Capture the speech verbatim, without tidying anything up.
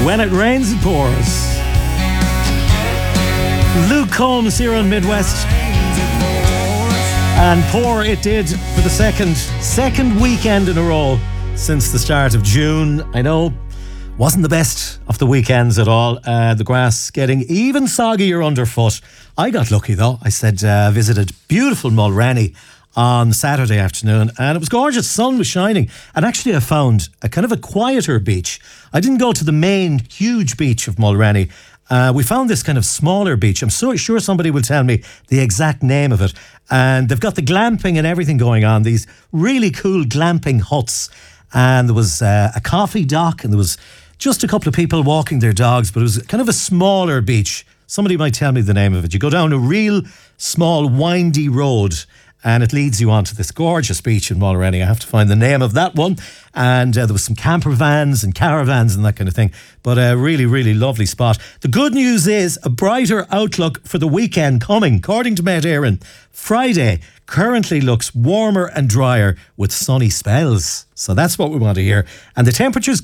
When It Rains, It Pours. Luke Combs here on Midwest. And pour it did for the second, second weekend in a row since the start of June. I know, wasn't the best of the weekends at all. Uh, the grass getting even soggier underfoot. I got lucky though. I said, uh, visited beautiful Mulrenny on Saturday afternoon, and it was gorgeous. Sun was shining, and actually I found a kind of a quieter beach. I didn't go to the main huge beach of Mulrenny. Uh, we found this kind of smaller beach. I'm so sure somebody will tell me the exact name of it. And they've got the glamping and everything going on, these really cool glamping huts. And there was uh, a coffee dock, and there was just a couple of people walking their dogs, but it was kind of a smaller beach. Somebody might tell me the name of it. You go down a real small windy road, and it leads you onto this gorgeous beach in Mulrenny. I have to find the name of that one. And uh, there was some camper vans and caravans and that kind of thing. But a really, really lovely spot. The good news is a brighter outlook for the weekend coming. According to Met Éireann, Friday currently looks warmer and drier with sunny spells. So that's what we want to hear. And the temperatures